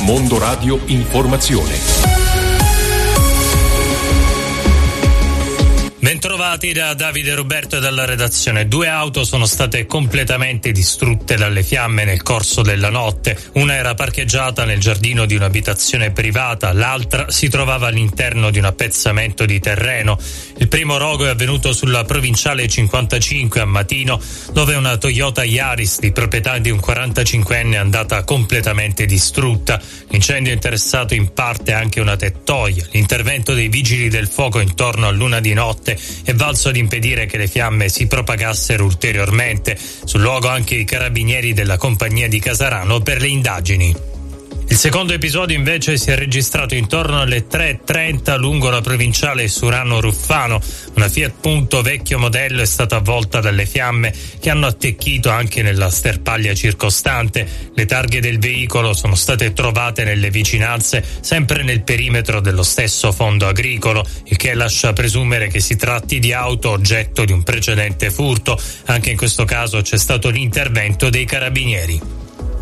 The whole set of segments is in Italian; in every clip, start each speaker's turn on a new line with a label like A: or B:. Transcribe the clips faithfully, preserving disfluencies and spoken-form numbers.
A: Mondo Radio Informazione.
B: Bentrovati da Davide Roberto e dalla redazione. Due auto sono state completamente distrutte dalle fiamme nel corso della notte. Una era parcheggiata nel giardino di un'abitazione privata, l'altra si trovava all'interno di un appezzamento di terreno. Il primo rogo è avvenuto sulla provinciale cinquantacinque a Matino, dove una Toyota Yaris di proprietà di un quarantacinquenne è andata completamente distrutta. L'incendio ha interessato in parte anche una tettoia. L'intervento dei vigili del fuoco intorno a luna di notte è valso ad impedire che le fiamme si propagassero ulteriormente. Sul luogo anche i carabinieri della compagnia di Casarano per le indagini. Il secondo episodio invece si è registrato intorno alle tre e trenta lungo la provinciale Surano-Ruffano. Una Fiat Punto vecchio modello è stata avvolta dalle fiamme che hanno attecchito anche nella sterpaglia circostante. Le targhe del veicolo sono state trovate nelle vicinanze, sempre nel perimetro dello stesso fondo agricolo, il che lascia presumere che si tratti di auto oggetto di un precedente furto. Anche in questo caso c'è stato l'intervento dei carabinieri.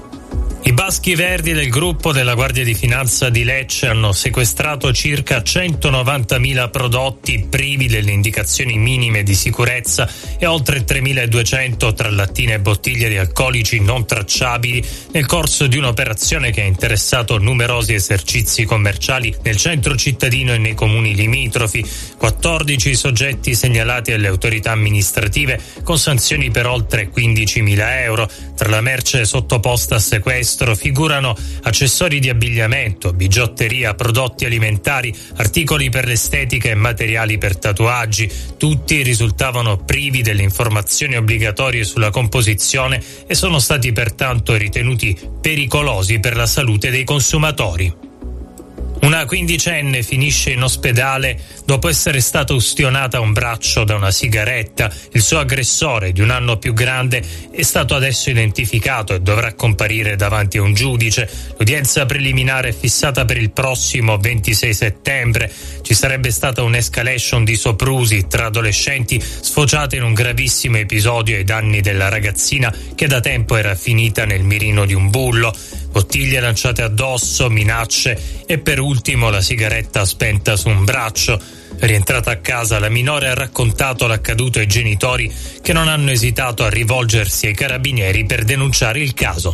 B: I Baschi Verdi del gruppo della Guardia di Finanza di Lecce hanno sequestrato circa centonovantamila prodotti privi delle indicazioni minime di sicurezza e oltre tremiladuecento tra lattine e bottiglie di alcolici non tracciabili nel corso di un'operazione che ha interessato numerosi esercizi commerciali nel centro cittadino e nei comuni limitrofi. quattordici soggetti segnalati alle autorità amministrative con sanzioni per oltre quindicimila euro. Tra la merce sottoposta a sequestro figurano accessori di abbigliamento, bigiotteria, prodotti alimentari, articoli per l'estetica e materiali per tatuaggi. Tutti risultavano privi delle informazioni obbligatorie sulla composizione e sono stati pertanto ritenuti pericolosi per la salute dei consumatori. Una quindicenne finisce in ospedale dopo essere stata ustionata a un braccio da una sigaretta. Il suo aggressore, di un anno più grande, è stato adesso identificato e dovrà comparire davanti a un giudice. L'udienza preliminare è fissata per il prossimo ventisei settembre. Ci sarebbe stata un'escalation di soprusi tra adolescenti sfociata in un gravissimo episodio ai danni della ragazzina che da tempo era finita nel mirino di un bullo. Bottiglie lanciate addosso, minacce e per ultimo la sigaretta spenta su un braccio. Rientrata a casa, la minore ha raccontato l'accaduto ai genitori che non hanno esitato a rivolgersi ai carabinieri per denunciare il caso.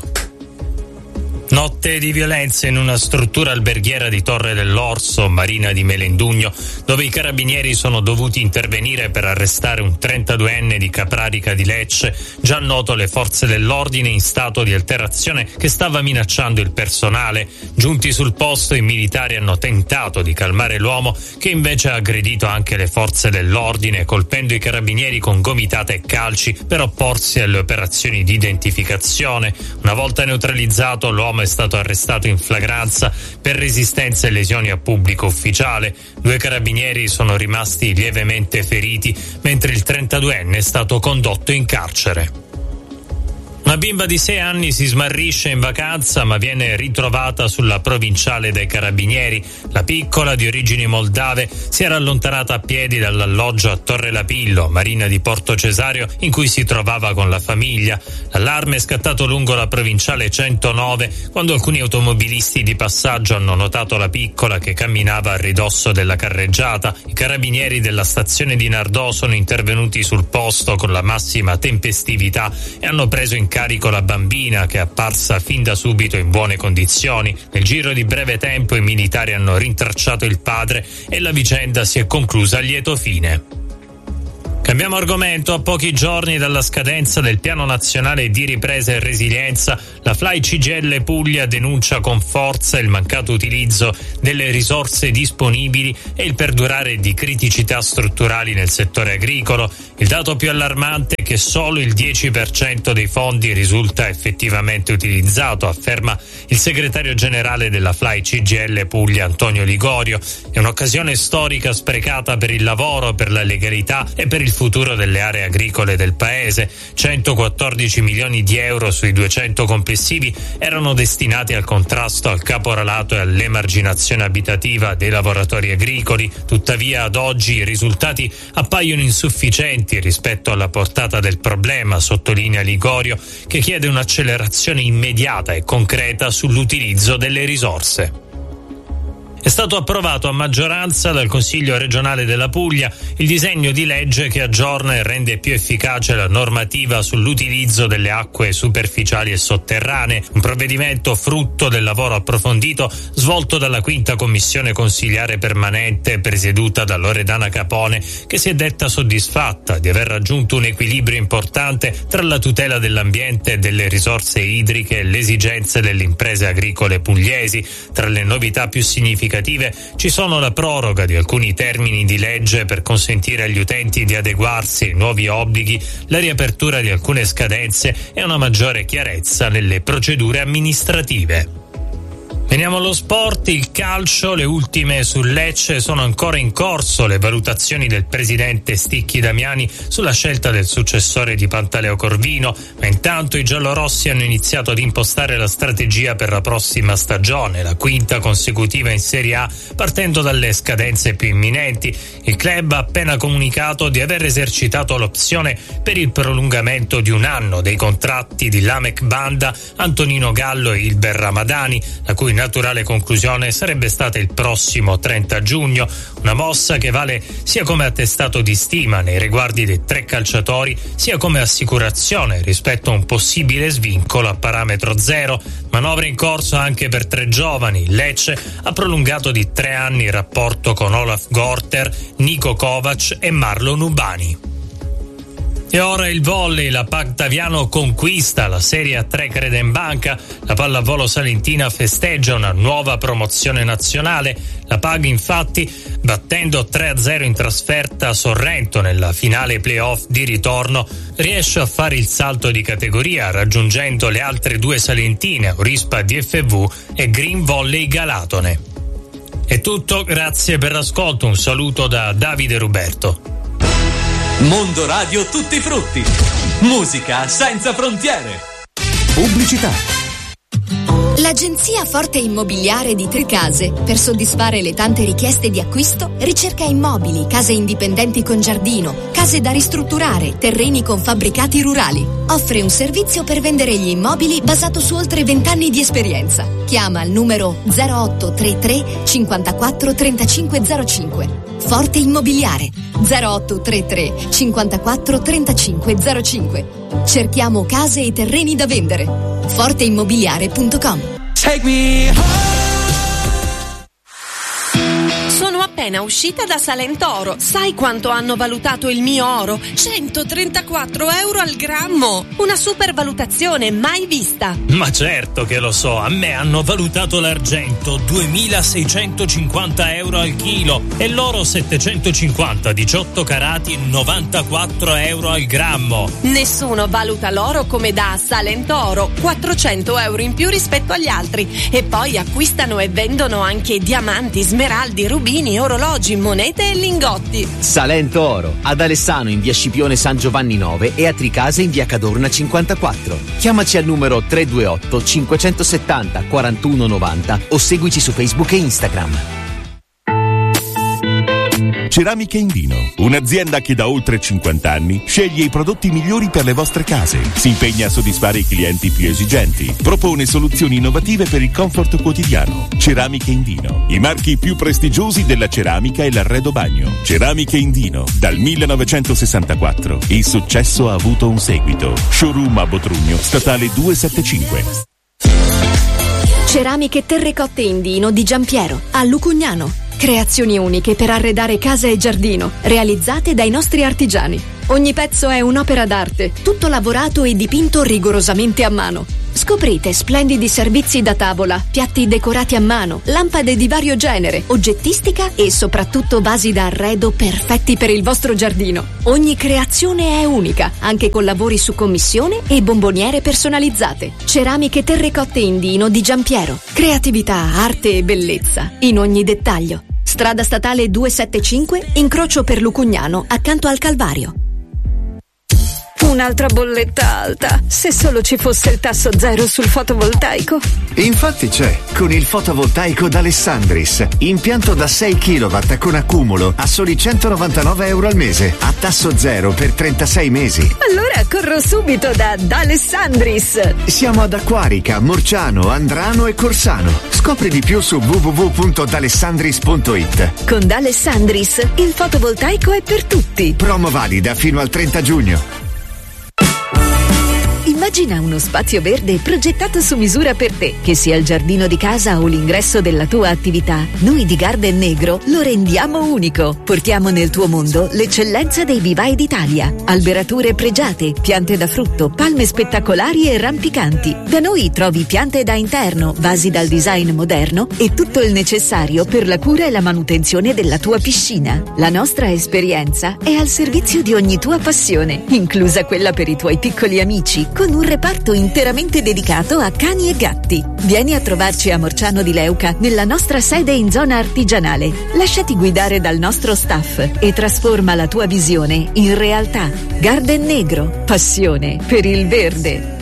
B: Notte di violenza in una struttura alberghiera di Torre dell'Orso, Marina di Melendugno, dove i carabinieri sono dovuti intervenire per arrestare un trentaduenne di Caprarica di Lecce, già noto alle forze dell'ordine in stato di alterazione che stava minacciando il personale. Giunti sul posto, i militari hanno tentato di calmare l'uomo, che invece ha aggredito anche le forze dell'ordine, colpendo i carabinieri con gomitate e calci per opporsi alle operazioni di identificazione. Una volta neutralizzato, l'uomo è stato arrestato in flagranza per resistenza e lesioni a pubblico ufficiale. Due carabinieri sono rimasti lievemente feriti, mentre il trentaduenne è stato condotto in carcere. Una bimba di sei anni si smarrisce in vacanza ma viene ritrovata sulla provinciale dai carabinieri. La piccola, di origini moldave, si era allontanata a piedi dall'alloggio a Torre Lapillo, Marina di Porto Cesario, in cui si trovava con la famiglia. L'allarme è scattato lungo la provinciale centonove quando alcuni automobilisti di passaggio hanno notato la piccola che camminava a ridosso della carreggiata. I carabinieri della stazione di Nardò sono intervenuti sul posto con la massima tempestività e hanno preso in carico la bambina, che è apparsa fin da subito in buone condizioni. Nel giro di breve tempo i militari hanno rintracciato il padre e la vicenda si è conclusa a lieto fine. Cambiamo argomento. A pochi giorni dalla scadenza del Piano Nazionale di Ripresa e Resilienza, la Fly C G I L Puglia denuncia con forza il mancato utilizzo delle risorse disponibili e il perdurare di criticità strutturali nel settore agricolo. Il dato più allarmante è che solo il dieci per cento dei fondi risulta effettivamente utilizzato, afferma il segretario generale della Fly C G I L Puglia, Antonio Ligorio. È un'occasione storica sprecata per il lavoro, per la legalità e per il futuro delle aree agricole del paese. centoquattordici milioni di euro sui duecento complessivi erano destinati al contrasto al caporalato e all'emarginazione abitativa dei lavoratori agricoli. Tuttavia, ad oggi i risultati appaiono insufficienti rispetto alla portata del problema, sottolinea Ligorio, che chiede un'accelerazione immediata e concreta sull'utilizzo delle risorse. È stato approvato a maggioranza dal Consiglio regionale della Puglia il disegno di legge che aggiorna e rende più efficace la normativa sull'utilizzo delle acque superficiali e sotterranee, un provvedimento frutto del lavoro approfondito svolto dalla quinta commissione consiliare permanente presieduta da Loredana Capone, che si è detta soddisfatta di aver raggiunto un equilibrio importante tra la tutela dell'ambiente e delle risorse idriche e le esigenze delle imprese agricole pugliesi. Tra le novità più significative ci sono la proroga di alcuni termini di legge per consentire agli utenti di adeguarsi ai nuovi obblighi, la riapertura di alcune scadenze e una maggiore chiarezza nelle procedure amministrative. Veniamo allo sport, il calcio, le ultime sul Lecce, sono ancora in corso le valutazioni del presidente Sticchi Damiani sulla scelta del successore di Pantaleo Corvino, ma intanto i giallorossi hanno iniziato ad impostare la strategia per la prossima stagione, la quinta consecutiva in Serie A, partendo dalle scadenze più imminenti. Il club ha appena comunicato di aver esercitato l'opzione per il prolungamento di un anno dei contratti di Lamek Banda, Antonino Gallo e Ilber Ramadani, la cui naturale conclusione sarebbe stata il prossimo trenta giugno, una mossa che vale sia come attestato di stima nei riguardi dei tre calciatori, sia come assicurazione rispetto a un possibile svincolo a parametro zero. Manovra in corso anche per tre giovani. Lecce ha prolungato di tre anni il rapporto con Olaf Gorter, Nico Kovac e Marlon Ubani. E ora il volley, la Pactaviano conquista la Serie A tre Credenbanca, la pallavolo salentina festeggia una nuova promozione nazionale, la Pag infatti, battendo tre a zero in trasferta a Sorrento nella finale playoff di ritorno, riesce a fare il salto di categoria raggiungendo le altre due salentine, Aurispa D F V e Green Volley Galatone. È tutto, grazie per l'ascolto, un saluto da Davide Ruberto.
C: Mondo Radio Tutti Frutti. Musica senza frontiere.
D: Pubblicità.
E: L'agenzia Forte Immobiliare di Tricase, per soddisfare le tante richieste di acquisto, ricerca immobili, case indipendenti con giardino, case da ristrutturare, terreni con fabbricati rurali. Offre un servizio per vendere gli immobili basato su oltre vent'anni di esperienza. Chiama al numero zero otto tre tre cinquantaquattro trentacinque zero cinque. Forte Immobiliare zero otto tre tre cinquantaquattro trentacinque zero cinque. Cerchiamo case e terreni da vendere. forte immobiliare punto com.
F: Take me home. Sono appena uscita da Salentoro. Sai quanto hanno valutato il mio oro? centotrentaquattro euro al grammo. Una supervalutazione mai vista.
B: Ma certo che lo so, a me hanno valutato l'argento duemilaseicentocinquanta euro al chilo e l'oro settecentocinquanta, diciotto carati, novantaquattro euro al grammo.
F: Nessuno valuta l'oro come da Salentoro, quattrocento euro in più rispetto agli altri. E poi acquistano e vendono anche diamanti, smeraldi, rubini, orologi, monete e lingotti.
G: Salento Oro, ad Alessano in via Scipione San Giovanni nove e a Tricase in via Cadorna cinquantaquattro. Chiamaci al numero tre due otto cinquecentosettanta quarantuno novanta o seguici su Facebook e Instagram.
H: Ceramiche Indino, un'azienda che da oltre cinquanta anni sceglie i prodotti migliori per le vostre case, si impegna a soddisfare i clienti più esigenti, propone soluzioni innovative per il comfort quotidiano. Ceramiche Indino, i marchi più prestigiosi della ceramica e l'arredo bagno. Ceramiche Indino, dal millenovecentosessantaquattro, il successo ha avuto un seguito. Showroom a Botrugno, statale duecentosettantacinque.
E: Ceramiche Terrecotte Indino di Giampiero, a Lucugnano. Creazioni uniche per arredare casa e giardino, realizzate dai nostri artigiani. Ogni pezzo è un'opera d'arte, tutto lavorato e dipinto rigorosamente a mano. Scoprite splendidi servizi da tavola, piatti decorati a mano, lampade di vario genere, oggettistica e soprattutto vasi da arredo perfetti per il vostro giardino. Ogni creazione è unica, anche con lavori su commissione e bomboniere personalizzate. Ceramiche Terrecotte Indino di Giampiero. Creatività, arte e bellezza in ogni dettaglio. Strada statale duecentosettantacinque, incrocio per Lucugnano, accanto al Calvario. un'altra bolletta alta. Se solo ci fosse il tasso zero sul fotovoltaico.
D: Infatti c'è, con il fotovoltaico d'Alessandris. Impianto da sei chilowatt con accumulo a soli centonovantanove euro al mese. A tasso zero per trentasei mesi.
E: Allora corro subito da D'Alessandris.
D: Siamo ad Acquarica, Morciano, Andrano e Corsano. Scopri di più su w w w punto d'alessandris punto it.
E: Con D'Alessandris il fotovoltaico è per tutti.
D: Promo valida fino al trenta giugno.
E: Immagina uno spazio verde progettato su misura per te, che sia il giardino di casa o l'ingresso della tua attività. Noi di Garden Negro lo rendiamo unico. Portiamo nel tuo mondo l'eccellenza dei vivai d'Italia. Alberature pregiate, piante da frutto, palme spettacolari e rampicanti. Da noi trovi piante da interno, vasi dal design moderno e tutto il necessario per la cura e la manutenzione della tua piscina. La nostra esperienza è al servizio di ogni tua passione, inclusa quella per i tuoi piccoli amici, con un reparto interamente dedicato a cani e gatti. Vieni a trovarci a Morciano di Leuca, nella nostra sede in zona artigianale. Lasciati guidare dal nostro staff e trasforma la tua visione in realtà. Garden Negro, passione per il verde.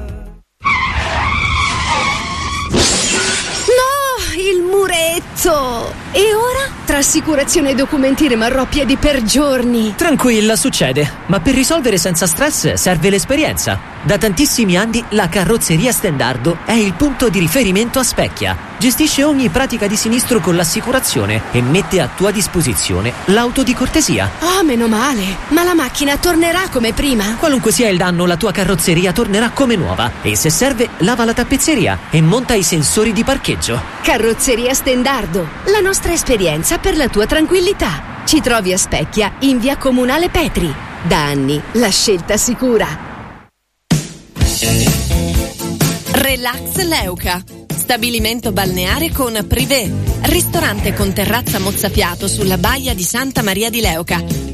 I: No, il muretto! E ora? Tra assicurazione e documenti rimarrò a piedi per giorni.
J: Tranquilla, succede. Ma per risolvere senza stress serve l'esperienza. Da tantissimi anni la Carrozzeria Stendardo è il punto di riferimento a Specchia. Gestisce ogni pratica di sinistro con l'assicurazione e mette a tua disposizione l'auto di cortesia.
I: Oh, meno male. Ma la macchina tornerà come prima?
J: Qualunque sia il danno, la tua carrozzeria tornerà come nuova. E se serve, lava la tappezzeria e monta i sensori di parcheggio.
I: Carrozzeria Stendardo, la nostra esperienza per la tua tranquillità. Ci trovi a Specchia, in via Comunale Petri. Da anni, la scelta sicura.
F: Relax Leuca. Stabilimento balneare con privé. Ristorante con terrazza mozzafiato sulla baia di Santa Maria di Leuca.